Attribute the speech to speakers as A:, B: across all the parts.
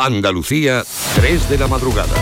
A: Andalucía, 3 de la madrugada.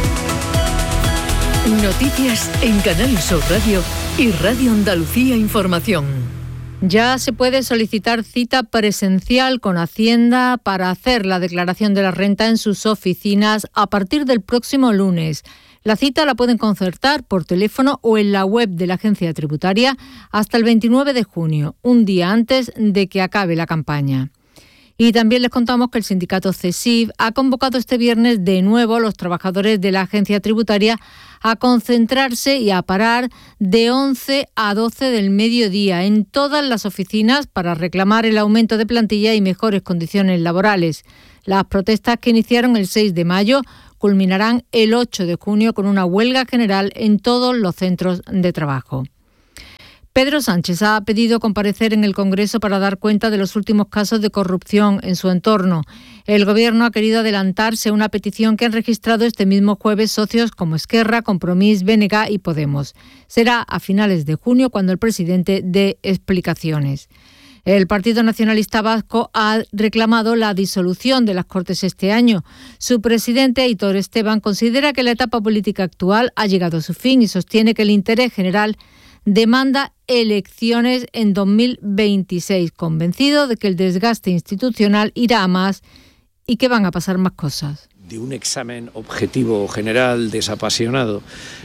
B: Noticias en Canal Sur Radio y Radio Andalucía Información.
C: Ya se puede solicitar cita presencial con Hacienda para hacer la declaración de la renta en sus oficinas a partir del próximo lunes. La cita la pueden concertar por teléfono o en la web de la agencia tributaria hasta el 29 de junio, un día antes de que acabe la campaña. Y también les contamos que el sindicato CESIF ha convocado este viernes de nuevo a los trabajadores de la agencia tributaria a concentrarse y a parar de 11 a 12 del mediodía en todas las oficinas para reclamar el aumento de plantilla y mejores condiciones laborales. Las protestas que iniciaron el 6 de mayo culminarán el 8 de junio con una huelga general en todos los centros de trabajo. Pedro Sánchez ha pedido comparecer en el Congreso para dar cuenta de los últimos casos de corrupción en su entorno. El Gobierno ha querido adelantarse a una petición que han registrado este mismo jueves socios como Esquerra, Compromís, BNG y Podemos. Será a finales de junio cuando el presidente dé explicaciones. El Partido Nacionalista Vasco ha reclamado la disolución de las Cortes este año. Su presidente, Aitor Esteban, considera que la etapa política actual ha llegado a su fin y sostiene que el interés general demanda elecciones en 2026, convencido de que el desgaste institucional irá a más y que van a pasar más cosas.
D: De un examen objetivo, general, desapasionado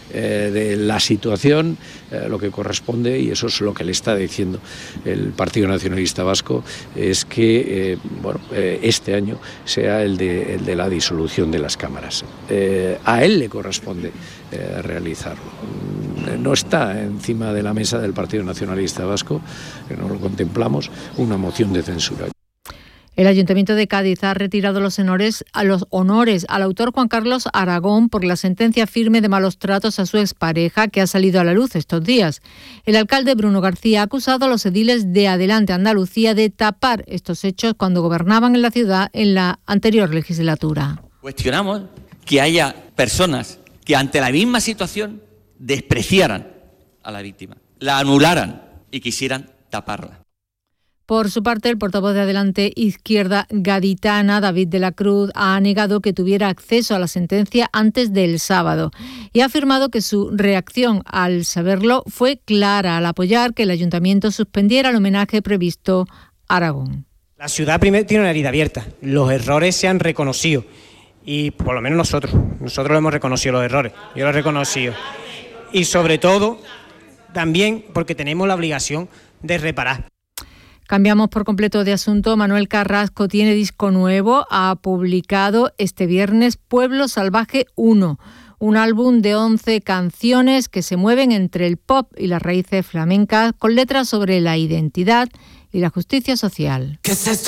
D: de la situación, lo que corresponde, y eso es lo que le está diciendo el Partido Nacionalista Vasco, es que este año sea el de la disolución de las cámaras. A él le corresponde realizarlo. No está encima de la mesa del Partido Nacionalista Vasco, que no lo contemplamos, una moción de censura.
C: El Ayuntamiento de Cádiz ha retirado los honores al autor Juan Carlos Aragón por la sentencia firme de malos tratos a su expareja que ha salido a la luz estos días. El alcalde Bruno García ha acusado a los ediles de Adelante Andalucía de tapar estos hechos cuando gobernaban en la ciudad en la anterior legislatura.
E: Cuestionamos que haya personas que ante la misma situación despreciaran a la víctima, la anularan y quisieran taparla.
C: Por su parte, el portavoz de Adelante Izquierda Gaditana, David de la Cruz, ha negado que tuviera acceso a la sentencia antes del sábado y ha afirmado que su reacción al saberlo fue clara al apoyar que el ayuntamiento suspendiera el homenaje previsto a Aragón.
F: La ciudad primero tiene una herida abierta, los errores se han reconocido y por lo menos nosotros lo hemos reconocido los errores, yo lo he reconocido y sobre todo también porque tenemos la obligación de reparar.
C: Cambiamos por completo de asunto. Manuel Carrasco tiene disco nuevo. Ha publicado este viernes Pueblo Salvaje 1, un álbum de 11 canciones que se mueven entre el pop y las raíces flamencas, con letras sobre la identidad y la justicia social.